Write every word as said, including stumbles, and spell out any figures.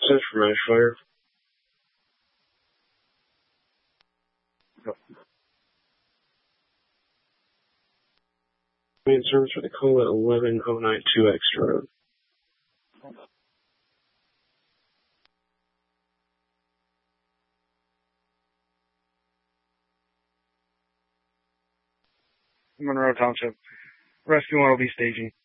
Search for Mash Fire. Main service for the Cola eleven oh nine two extra. Monroe Township. Rescue one will be staging.